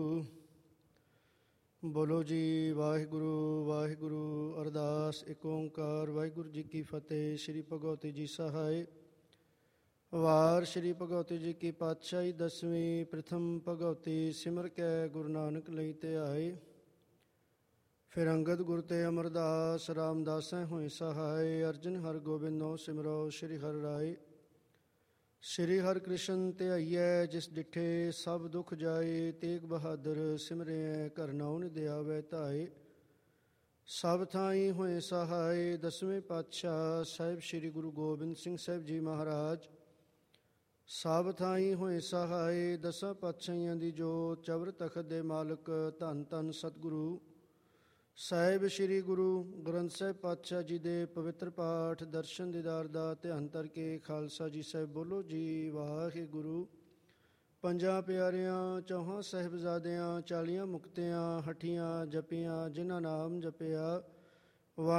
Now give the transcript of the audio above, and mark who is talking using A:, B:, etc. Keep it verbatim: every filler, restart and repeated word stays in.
A: ਬੋਲੋ ਜੀ ਵਾਹਿਗੁਰੂ ਵਾਹਿਗੁਰੂ। ਅਰਦਾਸ ਏਕ ਓਂਕਾਰ ਵਾਹਿਗੁਰੂ ਜੀ ਕੀ ਫਤਿਹ। ਸ਼੍ਰੀ ਭਗਵਤੀ ਜੀ ਸਹਾਇ। ਵਾਰ ਸ਼੍ਰੀ ਭਗਵਤੀ ਜੀ ਕੀ ਪਾਤਸ਼ਾਹੀ ਦਸਵੀਂ। ਪ੍ਰਥਮ ਭਗਵਤੀ ਸਿਮਰ ਕੈ ਗੁਰੂ ਨਾਨਕ ਲਈ ਤੇ ਆਏ। ਫਿਰ ਅੰਗਦ ਗੁਰ ਤੇ ਅਮਰਦਾਸ ਰਾਮਦਾਸੈ ਹੋਏ ਸਹਾਇ। ਅਰਜਨ ਹਰ ਗੋਬਿੰਦੋ ਸਿਮਰੋ ਸ਼੍ਰੀ ਹਰਿ ਰਾਏ। ਸ਼੍ਰੀ ਹਰਿ ਕ੍ਰਿਸ਼ਨ ਧਿਆਈਐ ਜਿਸ ਡਿਠੇ ਸਭ ਦੁਖ ਜਾਏ। ਤੇਗ ਬਹਾਦਰ ਸਿਮਰਿਐ ਘਰ ਨਾਉ ਨਿਧ ਆਵੈ ਧਾਏ। ਸਭ ਥਾਈ ਹੋਏ ਸਹਾਇ। ਦਸਵੇਂ ਪਾਤਸ਼ਾਹ ਸਾਹਿਬ ਸ਼੍ਰੀ ਗੁਰੂ ਗੋਬਿੰਦ ਸਿੰਘ ਸਾਹਿਬ ਜੀ ਮਹਾਰਾਜ। ਸਭ ਥਾਈ ਹੋਏ ਸਹਾਇ। ਦਸਾਂ ਪਾਤਸ਼ਾਹੀਆਂ ਦੀ ਜੋਤ ਚਵਰ ਤਖਤ ਦੇ ਮਾਲਕ ਧੰਨ ਧੰਨ ਸਤਿਗੁਰੂ ਸਾਹਿਬ ਸ਼੍ਰੀ ਗੁਰੂ ਗ੍ਰੰਥ ਸਾਹਿਬ ਪਾਤਸ਼ਾਹ ਜੀ ਦੇ ਪਵਿੱਤਰ ਪਾਠ ਦਰਸ਼ਨ ਦੀਦਾਰ ਦਾ ਧਿਆਨ ਧਰ ਕੇ ਖਾਲਸਾ ਜੀ ਸਾਹਿਬ ਬੋਲੋ ਜੀ ਵਾਹਿਗੁਰੂ। ਪੰਜਾਂ ਪਿਆਰਿਆਂ ਚੌਹਾਂ ਸਾਹਿਬਜ਼ਾਦਿਆਂ ਚਾਲੀਆਂ ਮੁਕਤਿਆਂ ਹੱਠੀਆਂ ਜਪੀਆਂ ਜਿਨ੍ਹਾਂ ਨਾਮ ਜਪਿਆ